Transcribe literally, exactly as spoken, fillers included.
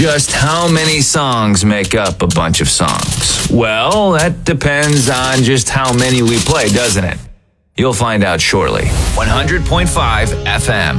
Just how many songs make up a bunch of songs? Well, that depends on just how many we play, doesn't it? You'll find out shortly. one hundred point five F M.